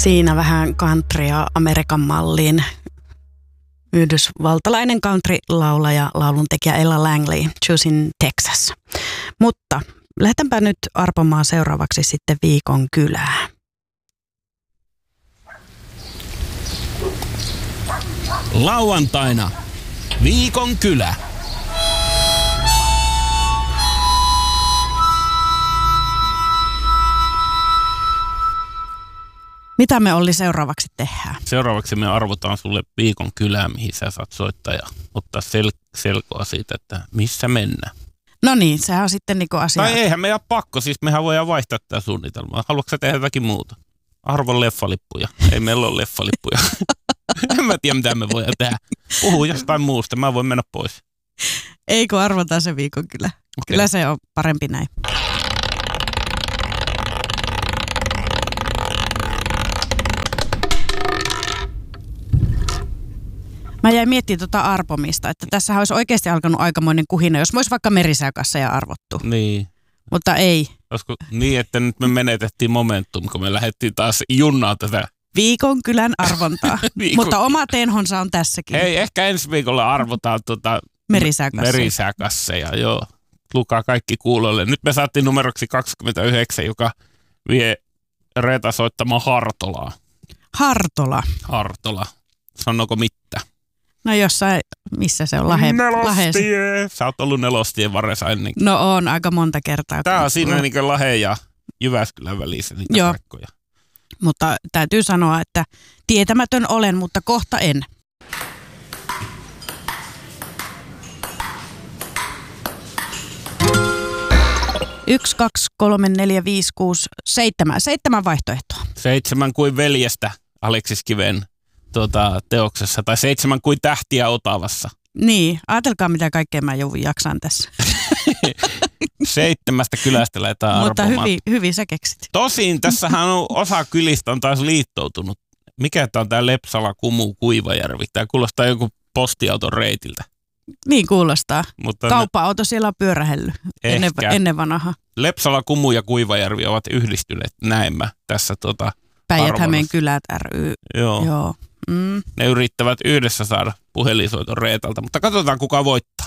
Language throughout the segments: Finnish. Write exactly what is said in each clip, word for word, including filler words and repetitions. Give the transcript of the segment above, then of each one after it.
Siinä vähän countrya Amerikan malliin. Yhdysvaltalainen country-laulaja, lauluntekijä Ella Langley, Choosing Texas. Mutta lähdetäänpä nyt arpomaan seuraavaksi sitten viikon kylää. Lauantaina viikon kylä. Mitä me Olli seuraavaksi tehdään? Seuraavaksi me arvotaan sulle viikon kylää, mihin sä saat soittaa ja ottaa sel- selkoa siitä, että missä mennään. No niin, sehän on sitten niinku asia. Tai eihän meidän pakko, siis mehän voidaan vaihtaa tätä suunnitelmaa. Haluatko sä tehdä jotakin muuta? Arvon leffalippuja. Ei meillä ole leffalippuja. En mä tiedä, mitä me voidaan tehdä. Puhu jostain muusta, mä voin mennä pois. Eikö arvotaan se viikon kylä? Okay. Kyllä se on parempi näin. Mä jäin miettimään tuota arpomista, että tässä olisi oikeasti alkanut aikamoinen kuhina, jos mä olisi vaikka merisääkassa ja arvottu. Niin. Mutta ei. Olisiko niin, että nyt me menetettiin momentum, kun me lähdettiin taas junnaa tätä. Viikon kylän arvontaa. Viikon... Mutta oma tenhonsa on tässäkin. Hei, ehkä ensi viikolla arvotaan tuota merisääkasseja. merisääkasseja, joo. Lukaa kaikki kuulolle. Nyt me saatiin numeroksi kaksikymmentäyhdeksän, joka vie Reeta soittamaan Hartolaa. Hartola. Hartola. Sanoko mitä? No jossain, missä se on? Lahe, Nelostie. Sä oot ollut Nelostien varressa ennenkin. No on, aika monta kertaa. Tää on siinä niin kuin Lahe ja Jyväskylän välissä niitä Joo. paikkoja. Mutta täytyy sanoa, että tietämätön olen, mutta kohta en. Yksi, kaksi, kolme, neljä, viisi, kuusi, seitsemän. Seitsemän vaihtoehtoa. Seitsemän kuin veljestä Aleksis Kiven tuota, teoksessa. Tai seitsemän kuin tähtiä Otavassa. Niin, ajatelkaa mitä kaikkea mä joudun jaksan tässä. Seitsemästä kylästä lähdetään Mutta arvomaan. hyvin, hyvin sä keksit. Tosin tässähän on osa kylistä on taas liittoutunut. Mikä tää on tää Lepsala, Kumu, Kuivajärvi? Tää kuulostaa joku postiauton reitiltä. Niin kuulostaa. Mutta kauppa-auto siellä on pyörähellyt ennen, ennen vanhaa. Lepsala, Kumu ja Kuivajärvi ovat yhdistyneet näemmä tässä tota Päijät-Hämeen kylät ry. Joo. Joo. Mm. Ne yrittävät yhdessä saada puhelinsoiton Reetalta, mutta katsotaan kuka voittaa.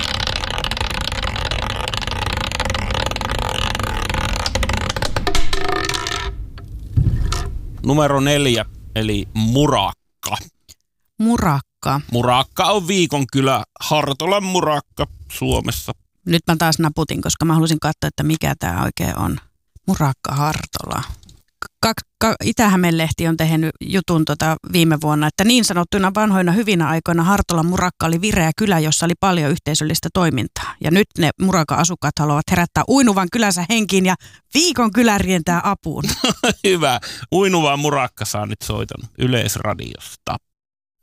Numero neljä, eli Murakka. Murakka. Murakka on viikon kylä, Hartolan Murakka Suomessa. Nyt mä taas naputin, koska mä halusin katsoa, että mikä tää oikein on. Murakka Hartola. Itä-Hämeen lehti on tehnyt jutun tota viime vuonna, että niin sanottuna vanhoina hyvinä aikoina Hartolan Murakka oli vireä kylä, jossa oli paljon yhteisöllistä toimintaa. Ja nyt ne Murakan asukkaat haluavat herättää uinuvan kylänsä henkiin ja viikon kylä rientää apuun. Hyvä. Uinuva Murakka saa nyt soiton Yleisradiosta.